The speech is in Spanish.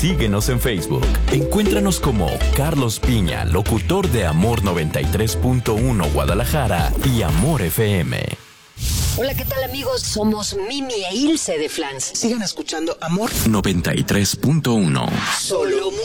síguenos en Facebook. Encuéntranos como Carlos Piña, locutor de Amor 93.1 Guadalajara y Amor FM. Hola, ¿qué tal, amigos? Somos Mimi e Ilse de Flans. Sigan escuchando Amor 93.1. Solo